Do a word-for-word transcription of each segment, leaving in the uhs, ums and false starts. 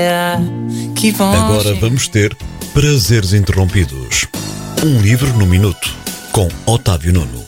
Agora vamos ter Prazeres Interrompidos. Um livro no minuto, com Otávio Nuno.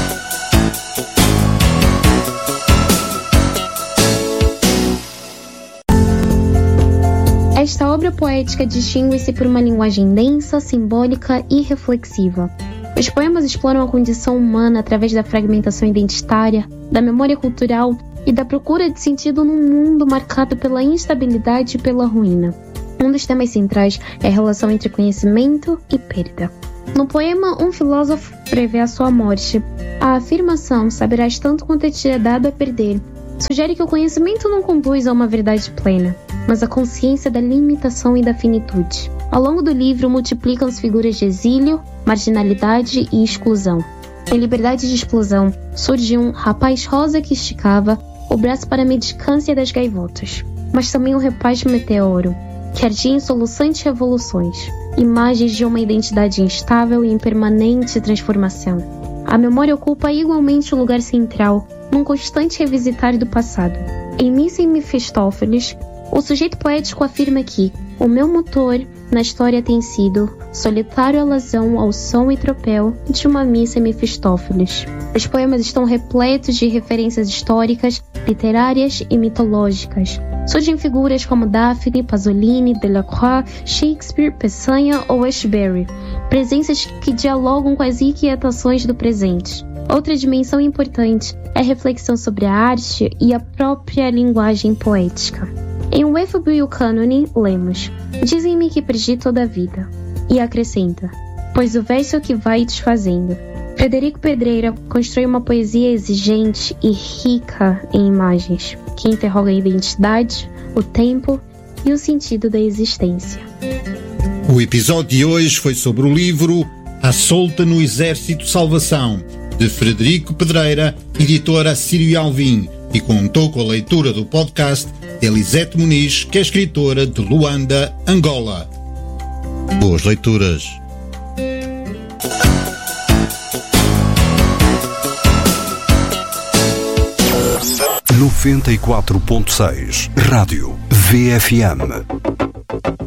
Esta obra poética distingue-se por uma linguagem densa, simbólica e reflexiva. Os poemas exploram a condição humana através da fragmentação identitária, da memória cultural e da procura de sentido num mundo marcado pela instabilidade e pela ruína. Um dos temas centrais é a relação entre conhecimento e perda. No poema, um filósofo prevê a sua morte. A afirmação "saberás tanto quanto te é dado a perder" sugere que o conhecimento não conduz a uma verdade plena, mas a consciência da limitação e da finitude. Ao longo do livro, multiplicam-se figuras de exílio, marginalidade e exclusão. Em Liberdade de Explosão, surge um rapaz rosa que esticava o braço para a mendicância das gaivotas, mas também um rapaz meteoro, que ardia em soluçantes revoluções, imagens de uma identidade instável e em permanente transformação. A memória ocupa igualmente o lugar central num constante revisitar do passado. Em Missa em Mefistófeles, o sujeito poético afirma que o meu motor na história tem sido solitário alazão ao som e tropel de uma missa em Mefistófeles. Os poemas estão repletos de referências históricas, literárias e mitológicas. Surgem figuras como Daphne, Pasolini, Delacroix, Shakespeare, Peçanha ou Ashbery, presenças que dialogam com as inquietações do presente. Outra dimensão importante é a reflexão sobre a arte e a própria linguagem poética. Em O Efebo e o Cânone, lemos: "Dizem-me que perdi toda a vida." E acrescenta: "Pois o verso é o que vai desfazendo." Frederico Pedreira constrói uma poesia exigente e rica em imagens, que interroga a identidade, o tempo e o sentido da existência. O episódio de hoje foi sobre o livro A Solta no Exército de Salvação, de Frederico Pedreira, editora Sírio Alvim, e contou com a leitura do podcast de Elisete Muniz, que é escritora de Luanda, Angola. Boas leituras. noventa e quatro ponto seis Rádio V F M.